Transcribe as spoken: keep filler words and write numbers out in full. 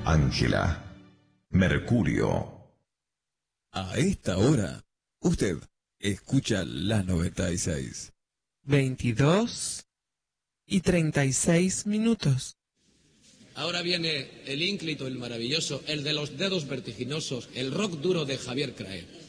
Ángela. Mercurio. A esta hora, usted escucha la noventa y seis. veintidós y treinta y seis minutos. Ahora viene el ínclito, el maravilloso, el de los dedos vertiginosos, el rock duro de Javier Crae.